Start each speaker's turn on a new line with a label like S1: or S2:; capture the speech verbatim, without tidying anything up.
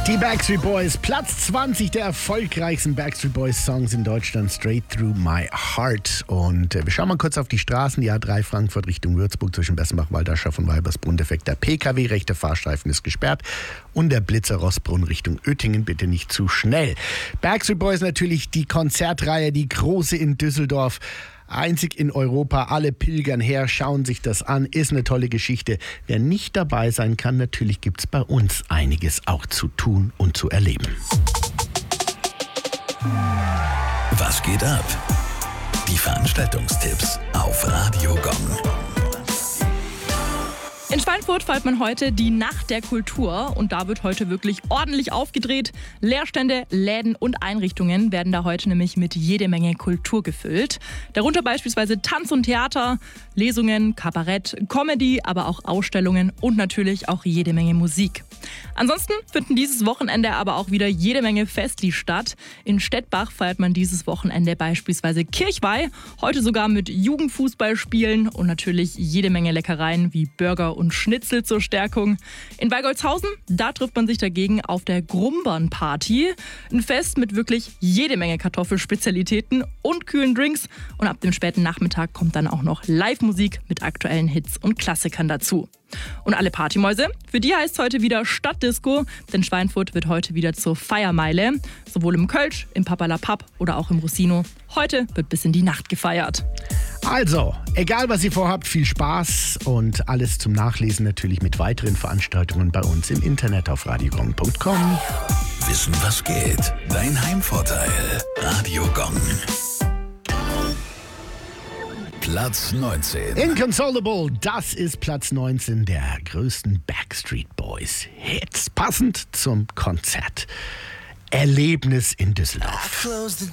S1: Die Backstreet Boys, Platz zwanzig der erfolgreichsten Backstreet Boys Songs in Deutschland, Straight Through My Heart. Und äh, wir schauen mal kurz auf die Straßen. Die A drei Frankfurt Richtung Würzburg zwischen Bessenbach, Walderschaff und Weibersbrunn defekt. Der P K W, rechter Fahrstreifen ist gesperrt. Und der Blitzer Rossbrunn Richtung Oettingen, bitte nicht zu schnell. Backstreet Boys natürlich die Konzertreihe, die große in Düsseldorf. Einzig in Europa, alle pilgern her, schauen sich das an, ist eine tolle Geschichte. Wer nicht dabei sein kann, natürlich gibt es bei uns einiges auch zu tun und zu erleben.
S2: Was geht ab? Die Veranstaltungstipps auf Radio Gong.
S3: In Schweinfurt feiert man heute die Nacht der Kultur und da wird heute wirklich ordentlich aufgedreht. Leerstände, Läden und Einrichtungen werden da heute nämlich mit jede Menge Kultur gefüllt. Darunter beispielsweise Tanz und Theater, Lesungen, Kabarett, Comedy, aber auch Ausstellungen und natürlich auch jede Menge Musik. Ansonsten finden dieses Wochenende aber auch wieder jede Menge Festli statt. In Stettbach feiert man dieses Wochenende beispielsweise Kirchweih, heute sogar mit Jugendfußballspielen und natürlich jede Menge Leckereien wie Burger und Schnitzel zur Stärkung. In Weigolzhausen, da trifft man sich dagegen auf der Grumbern-Party. Ein Fest mit wirklich jede Menge Kartoffelspezialitäten und kühlen Drinks. Und ab dem späten Nachmittag kommt dann auch noch Live-Musik mit aktuellen Hits und Klassikern dazu. Und alle Partymäuse, für die heißt es heute wieder Stadtdisco, denn Schweinfurt wird heute wieder zur Feiermeile. Sowohl im Kölsch, im Papalapap oder auch im Rossino. Heute wird bis in die Nacht gefeiert.
S1: Also, egal was ihr vorhabt, viel Spaß und alles zum Nachlesen natürlich mit weiteren Veranstaltungen bei uns im Internet auf radiogong punkt com.
S2: Wissen, was geht? Dein Heimvorteil. Radio Gong. Platz neunzehn.
S1: Inconsolable, das ist Platz neunzehn der größten Backstreet Boys Hits. Passend zum Konzert. Erlebnis in Düsseldorf.